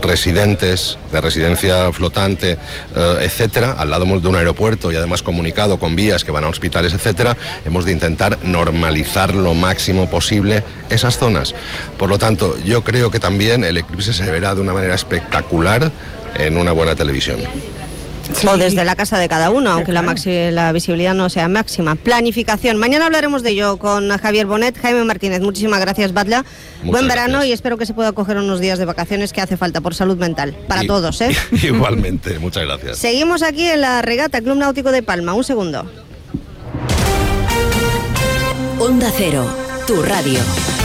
residentes de residencia flotante, etcétera, al lado de un aeropuerto y además comunicado con vías que van a hospitales, etcétera, hemos de intentar normalizar lo máximo posible esas zonas. Por lo tanto, yo creo que también el eclipse se verá de una manera espectacular en una buena televisión. Sí. O desde la casa de cada uno, aunque la visibilidad no sea máxima. Planificación. Mañana hablaremos de ello con Javier Bonet. Jaime Martínez, muchísimas gracias, Batlla. Buen verano y espero que se pueda coger unos días de vacaciones que hace falta por salud mental. Para todos, ¿eh? Igualmente, muchas gracias. Seguimos aquí en la regata Club Náutico de Palma. Un segundo. Onda Cero, tu radio.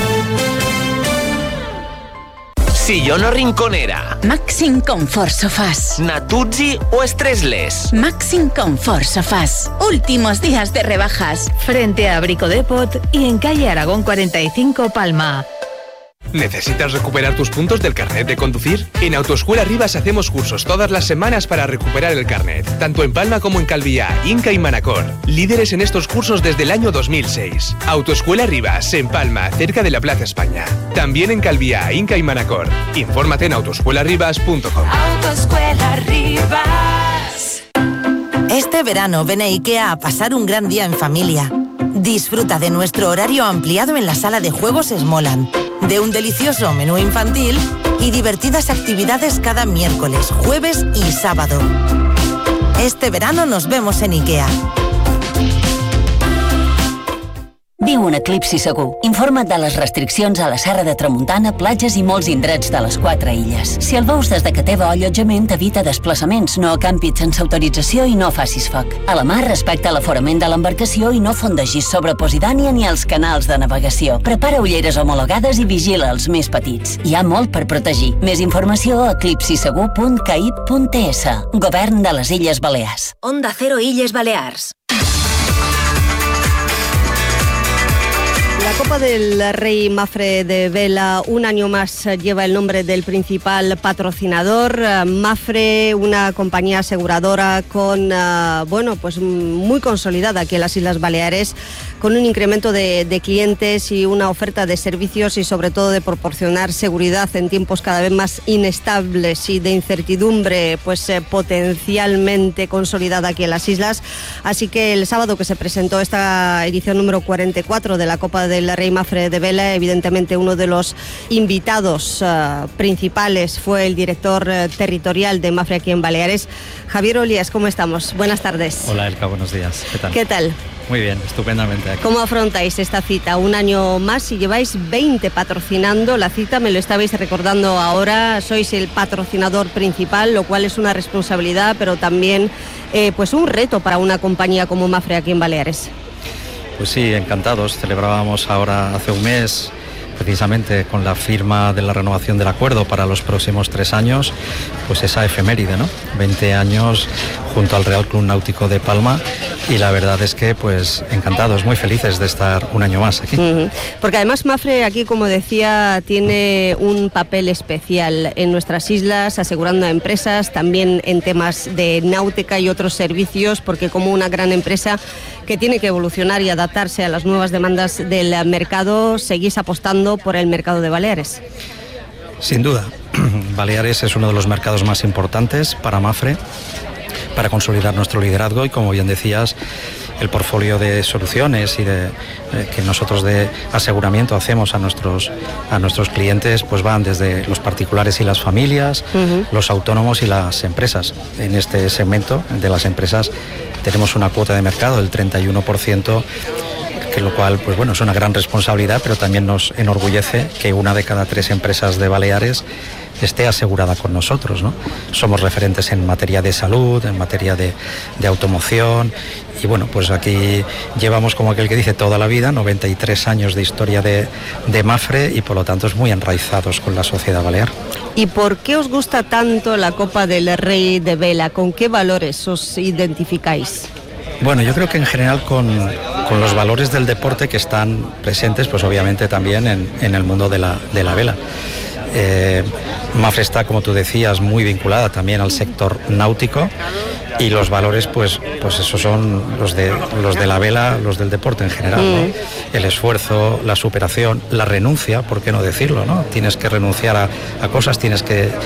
Sillón o rinconera. Maxim Comfort Sofás. Natuzzi o Stressless. Maxim Comfort Sofás. Últimos días de rebajas. Frente a Brico Depot y en calle Aragón 45, Palma. ¿Necesitas recuperar tus puntos del carnet de conducir? En Autoescuela Rivas hacemos cursos todas las semanas para recuperar el carnet, tanto en Palma como en Calviá, Inca y Manacor. Líderes en estos cursos desde el año 2006. Autoescuela Rivas, en Palma, cerca de la Plaza España. También en Calviá, Inca y Manacor. Infórmate en autoescuelarrivas.com. Autoescuela Rivas. Este verano ven a IKEA a pasar un gran día en familia. Disfruta de nuestro horario ampliado en la sala de juegos Smoland, de un delicioso menú infantil y divertidas actividades cada miércoles, jueves y sábado. Este verano nos vemos en IKEA. Viu un eclipsi segur. Informa't de les restriccions a la Serra de Tramuntana, platges i molts indrets de les 4 illes. Si el veus des de que teva allotjament, evita desplaçaments, no acampis sense autorització i no facis foc. A la mar, respecta l'aforament de l'embarcació i no fondegis sobre Posidònia ni els canals de navegació. Prepara ulleres homologades i vigila els més petits. Hi ha molt per protegir. Més informació a eclipsisegur.caip.es. Govern de les Illes Balears. Onda Cero Illes Balears. La Copa del Rey Mapfre de Vela un año más lleva el nombre del principal patrocinador. Mapfre, una compañía aseguradora con, pues muy consolidada aquí en las Islas Baleares, con un incremento de clientes y una oferta de servicios y sobre todo de proporcionar seguridad en tiempos cada vez más inestables y de incertidumbre, pues potencialmente consolidada aquí en las islas. Así que el sábado que se presentó esta edición número 44 de la Copa del Rey Mapfre de Vela, evidentemente uno de los invitados principales fue el director territorial de Mapfre aquí en Baleares, Javier Olías. ¿Cómo estamos? Buenas tardes. Hola, Elka, buenos días. ¿Qué tal? ¿Qué tal? Muy bien, estupendamente. Aquí. ¿Cómo afrontáis esta cita? Un año más y lleváis 20 patrocinando la cita, me lo estabais recordando ahora, sois el patrocinador principal, lo cual es una responsabilidad, pero también pues un reto para una compañía como Mapfre aquí en Baleares. Pues sí, encantados. Celebrábamos ahora hace un mes, precisamente con la firma de la renovación del acuerdo para los próximos 3 años, pues esa efeméride, ¿no? 20 años junto al Real Club Náutico de Palma, y la verdad es que pues encantados, muy felices de estar un año más aquí. Porque además Mapfre aquí, como decía, tiene un papel especial en nuestras islas, asegurando a empresas, también en temas de náutica y otros servicios, porque como una gran empresa que tiene que evolucionar y adaptarse a las nuevas demandas del mercado, seguís apostando por el mercado de Baleares. Sin duda, Baleares es uno de los mercados más importantes para Mapfre, para consolidar nuestro liderazgo y, como bien decías, el portfolio de soluciones y que nosotros de aseguramiento hacemos a nuestros clientes, pues van desde los particulares y las familias, los autónomos y las empresas. En este segmento de las empresas tenemos una cuota de mercado del 31%, que lo cual, pues bueno, es una gran responsabilidad, pero también nos enorgullece que 1 de cada 3 empresas de Baleares esté asegurada con nosotros, ¿no? Somos referentes en materia de salud, en materia de automoción, y bueno, pues aquí llevamos, como aquel que dice, toda la vida, 93 años de historia de Mapfre, y por lo tanto es muy enraizados con la sociedad balear. ¿Y por qué os gusta tanto la Copa del Rey de Vela? ¿Con qué valores os identificáis? Bueno, yo creo que en general con los valores del deporte que están presentes, pues obviamente también en el mundo de la vela. Mapfre está, como tú decías, muy vinculada también al sector náutico, y los valores pues esos son los de la vela, los del deporte en general, ¿no? El esfuerzo, la superación, la renuncia, ¿por qué no decirlo, no? Tienes que renunciar a cosas, tienes que